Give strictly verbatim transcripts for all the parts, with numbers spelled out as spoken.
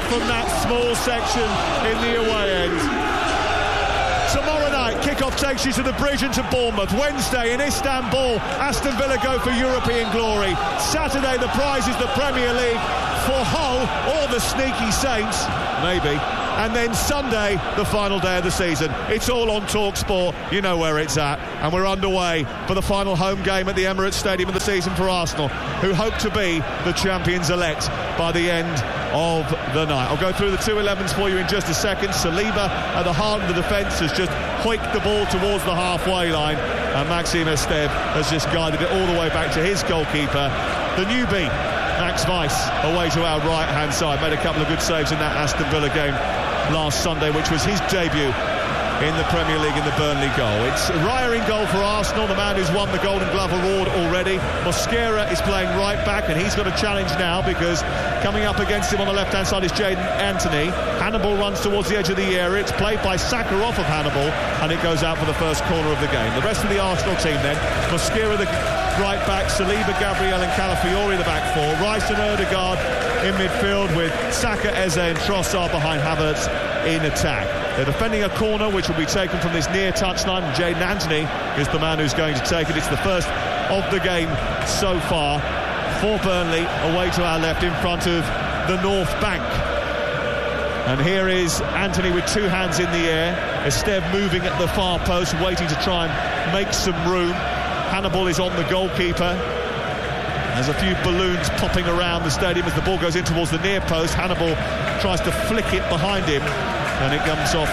from that small section in the away end. Tomorrow night, kick-off takes you to the bridge and to Bournemouth. Wednesday in Istanbul, Aston Villa go for European glory. Saturday, the prize is the Premier League for Hull or the sneaky Saints, maybe. And then Sunday, the final day of the season. It's all on TalkSport. You know where it's at. And we're underway for the final home game at the Emirates Stadium of the season for Arsenal, who hope to be the champions-elect by the end of the night. I'll go through the two elevens for you in just a second. Saliba at the heart of the defence has just hoiked the ball towards the halfway line, and Maxime Esteve has just guided it all the way back to his goalkeeper, the newbie Max Weiss, away to our right hand side. Made a couple of good saves in that Aston Villa game last Sunday, which was his debut in the Premier League in the Burnley goal. It's Raya in goal for Arsenal, the man who's won the Golden Glove award already. Mosquera is playing right back, and he's got a challenge now, because coming up against him on the left-hand side is Jadon Anthony. Hannibal runs towards the edge of the area. It's played by Saka off of Hannibal, and it goes out for the first corner of the game. The rest of the Arsenal team then: Mosquera the right back, Saliba, Gabriel and Calafiori the back four, Rice and Ødegaard in midfield, with Saka, Eze and Trossard behind Havertz in attack. They're defending a corner which will be taken from this near touchline, and Jadon Anthony is the man who's going to take it. It's the first of the game so far for Burnley, away to our left in front of the North Bank. And here is Anthony with two hands in the air. Esteve moving at the far post, waiting to try and make some room. Hannibal is on the goalkeeper. There's a few balloons popping around the stadium as the ball goes in towards the near post. Hannibal tries to flick it behind him, and it comes off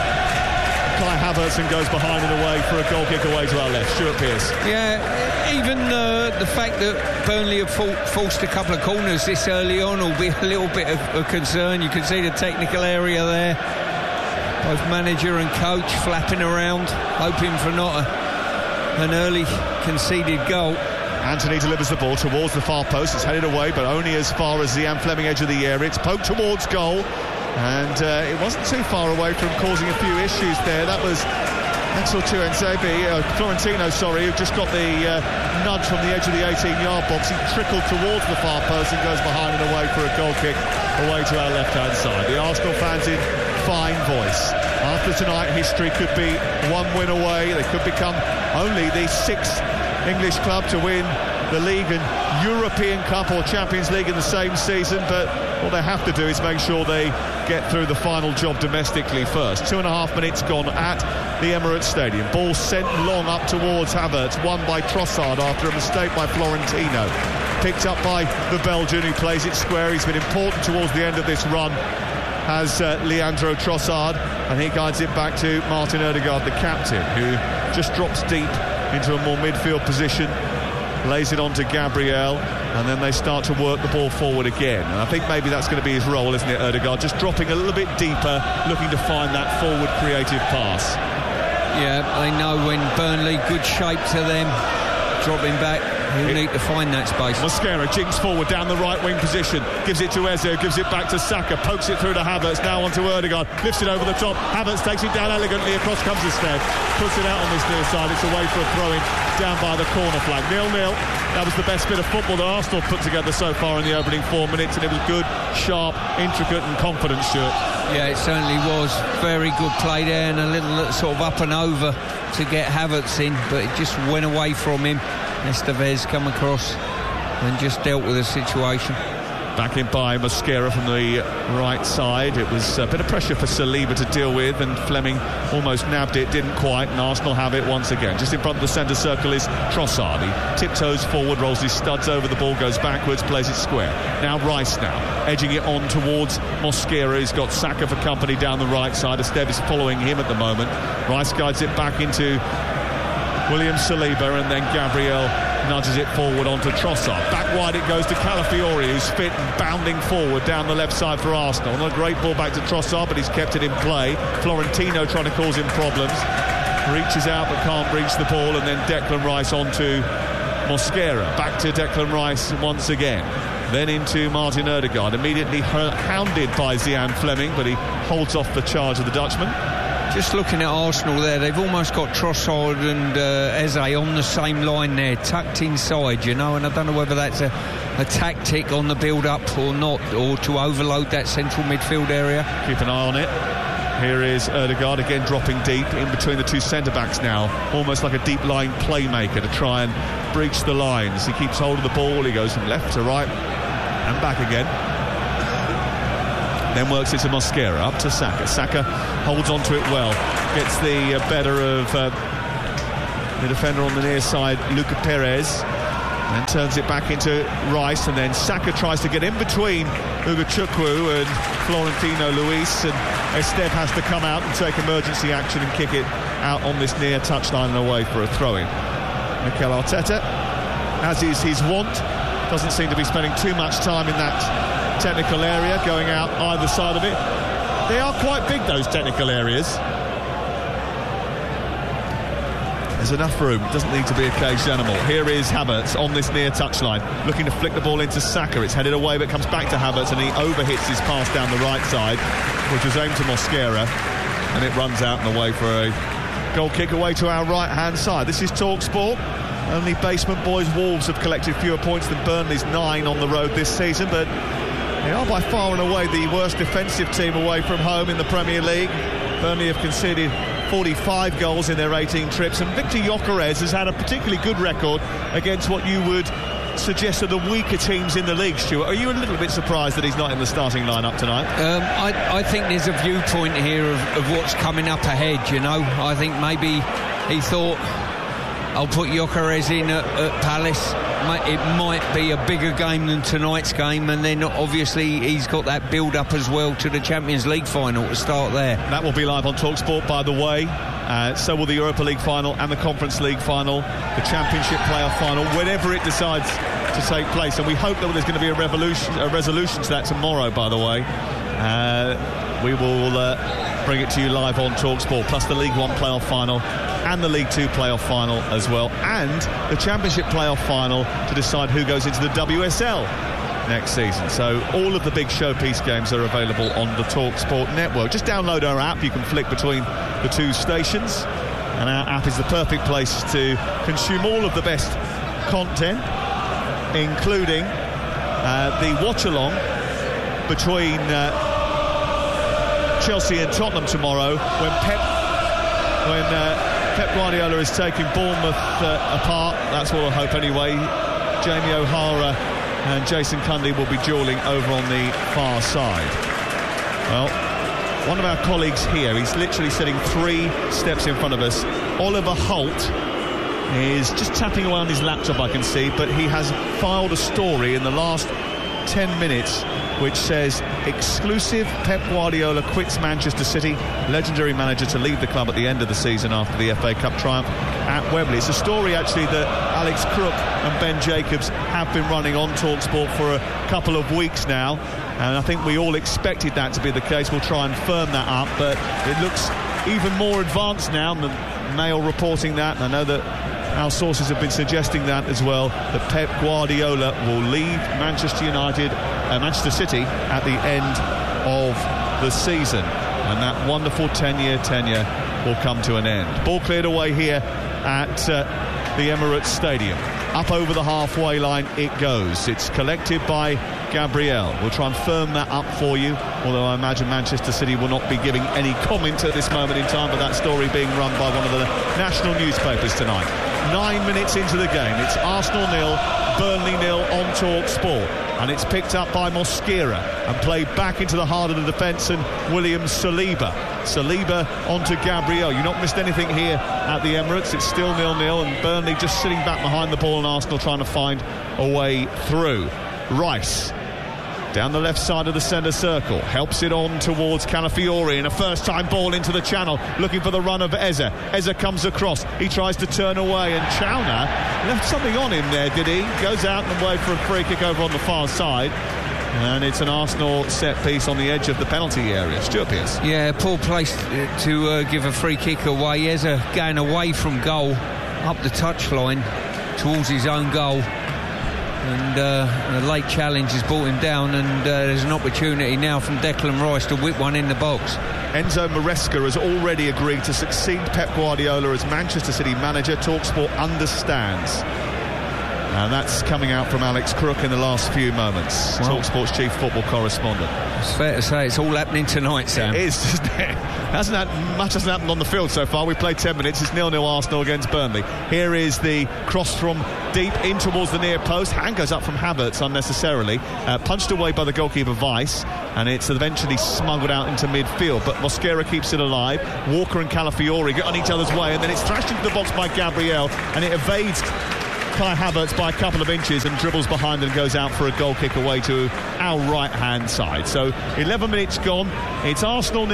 Kai Havertz and goes behind and away for a goal kick away to our left. Stuart Pearce. Yeah, even uh, the fact that Burnley have for- forced a couple of corners this early on will be a little bit of a concern. You can see the technical area there. Both manager and coach flapping around, hoping for not a an early conceded goal. Anthony delivers the ball towards the far post. It's headed away, but only as far as the Ian Fleming edge of the area. It's poked towards goal, and uh, it wasn't too far away from causing a few issues there. That was Axel Tuanzebe, uh, Florentino, sorry, who just got the uh, nudge from the edge of the eighteen-yard box. He trickled towards the far post and goes behind and away for a goal kick away to our left-hand side. The Arsenal fans in fine voice. After tonight, history could be one win away. They could become only the sixth English club to win the League and European Cup or Champions League in the same season, but what they have to do is make sure they get through the final job domestically first. Two and a half minutes gone at the Emirates Stadium. Ball sent long up towards Havertz, won by Trossard after a mistake by Florentino. Picked up by the Belgian, who plays it square. He's been important towards the end of this run, has uh, Leandro Trossard, and he guides it back to Martin Ødegaard, the captain, who just drops deep into a more midfield position, lays it on to Gabriel, and then they start to work the ball forward again. And I think maybe that's going to be his role, isn't it, Ødegaard? Just dropping a little bit deeper, looking to find that forward creative pass. Yeah, they know when Burnley, good shape to them, dropping back. He'll it, need to find that space. Mosquera jinks forward down the right wing position, gives it to Eze, gives it back to Saka, pokes it through to Havertz, now onto Ødegaard, lifts it over the top. Havertz takes it down elegantly, across comes Esteve, puts it out on this near side. It's away for a throw-in down by the corner flag. nil nil. That was the best bit of football that Arsenal put together so far in the opening four minutes, and it was good, sharp, intricate and confident, Stuart. Yeah, it certainly was. Very good play there, and a little sort of up and over to get Havertz in, but it just went away from him. Estevez come across and just dealt with the situation. Back in by Mosquera from the right side. It was a bit of pressure for Saliba to deal with, and Fleming almost nabbed it, didn't quite, and Arsenal have it once again. Just in front of the centre circle is Trossard. He tiptoes forward, rolls his studs over the ball, goes backwards, plays it square. Now Rice now, edging it on towards Mosquera. He's got Saka for company down the right side. Esteve is following him at the moment. Rice guides it back into William Saliba, and then Gabriel nudges it forward onto Trossard. Back wide it goes to Calafiori, who's fit and bounding forward down the left side for Arsenal. Not a great ball back to Trossard, but he's kept it in play. Florentino trying to cause him problems. Reaches out but can't reach the ball, and then Declan Rice onto Mosquera. Back to Declan Rice once again. Then into Martin Ødegaard, immediately hounded by Ian Fleming, but he holds off the charge of the Dutchman. Just looking at Arsenal there, they've almost got Trossard and uh, Eze on the same line there, tucked inside, you know, and I don't know whether that's a, a tactic on the build-up or not, or to overload that central midfield area. Keep an eye on it. Here is Ødegaard again dropping deep in between the two centre-backs now, almost like a deep-line playmaker to try and breach the lines. He keeps hold of the ball, he goes from left to right and back again. Then works it to Mosquera, up to Saka. Saka holds on to it well, gets the uh, better of uh, the defender on the near side, Luca Perez, and turns it back into Rice, and then Saka tries to get in between Ugachukwu and Florentino Luis, and Esteve has to come out and take emergency action and kick it out on this near touchline and away for a throw-in. Mikel Arteta, as is his wont, doesn't seem to be spending too much time in that technical area, going out either side of it. They are quite big, those technical areas. There's enough room, it doesn't need to be a caged animal. Here is Havertz on this near touchline, looking to flick the ball into Saka. It's headed away but comes back to Havertz, and he overhits his pass down the right side, which was aimed to Mosquera, and it runs out and away for a goal kick away to our right hand side. This is TalkSport. Only basement boys Wolves have collected fewer points than Burnley's nine on the road this season, but they are by far and away the worst defensive team away from home in the Premier League. Burnley have conceded forty-five goals in their eighteen trips, and Victor Gyökeres has had a particularly good record against what you would suggest are the weaker teams in the league. Stuart, are you a little bit surprised that he's not in the starting lineup tonight? Um, I, I think there's a viewpoint here of, of what's coming up ahead, you know. I think maybe he thought, I'll put Gyökeres in at, at Palace. It might be a bigger game than tonight's game, and then obviously he's got that build-up as well to the Champions League final to start there. That will be live on TalkSport, by the way. Uh, so will the Europa League final and the Conference League final, the Championship playoff final, whenever it decides to take place. And we hope that there's going to be a, revolution, a resolution to that tomorrow, by the way. Uh, we will uh, bring it to you live on TalkSport, plus the League One playoff final and the League Two playoff final as well, and the Championship playoff final to decide who goes into the W S L next season. So all of the big showpiece games are available on the TalkSport network. Just download our app. You can flick between the two stations, and our app is the perfect place to consume all of the best content, including uh, the watch-along between uh, Chelsea and Tottenham tomorrow, when Pep when uh, Pep Guardiola is taking Bournemouth uh, apart. That's what I hope anyway. Jamie O'Hara and Jason Cundy will be duelling over on the far side. Well, one of our colleagues here, he's literally sitting three steps in front of us. Oliver Holt is just tapping away on his laptop, I can see, but he has filed a story in the last ten minutes which says, exclusive, Pep Guardiola quits Manchester City, legendary manager to leave the club at the end of the season after the F A Cup triumph at Wembley. It's a story actually that Alex Crook and Ben Jacobs have been running on TalkSport for a couple of weeks now, and I think we all expected that to be the case. We'll try and firm that up, but it looks even more advanced now. The Mail reporting that, and I know that our sources have been suggesting that as well, that Pep Guardiola will leave Manchester United, uh, Manchester City at the end of the season, and that wonderful ten-year tenure will come to an end. Ball cleared away here at uh, the Emirates Stadium. Up over the halfway line it goes. It's collected by Gabriel. We'll try and firm that up for you, although I imagine Manchester City will not be giving any comment at this moment in time, but that story being run by one of the national newspapers tonight. Nine minutes into the game, it's Arsenal nil, Burnley nil on TalkSport, and it's picked up by Mosquera and played back into the heart of the defence, and William Saliba. Saliba onto Gabriel. You've not missed anything here at the Emirates. It's still nil nil, and Burnley just sitting back behind the ball, and Arsenal trying to find a way through. Rice down the left side of the centre circle, helps it on towards Calafiori, and a first time ball into the channel, looking for the run of Eze. Eze comes across, he tries to turn away, and Chauner left something on him there, did he? Goes out and away for a free kick over on the far side, and it's an Arsenal set piece on the edge of the penalty area. Stuart Pearce. Yeah, poor place to uh, give a free kick away. Eze going away from goal, up the touchline towards his own goal. And uh, the late challenge has brought him down, and uh, there's an opportunity now from Declan Rice to whip one in the box. Enzo Maresca has already agreed to succeed Pep Guardiola as Manchester City manager. TalkSport understands. And that's coming out from Alex Crook in the last few moments, well, TalkSport's chief football correspondent. It's fair to say it's all happening tonight, Sam. It is, isn't it? Hasn't that much hasn't happened on the field so far. We've played ten minutes. It's nil nil Arsenal against Burnley. Here is the cross from deep in towards the near post. Hand goes up from Havertz unnecessarily. Uh, punched away by the goalkeeper Weiss, and it's eventually smuggled out into midfield. But Mosquera keeps it alive. Walker and Calafiori get on each other's way, and then it's thrashed into the box by Gabriel, and it evades Kai Havertz by a couple of inches and dribbles behind and goes out for a goal kick away to our right hand side. So eleven minutes gone. It's Arsenal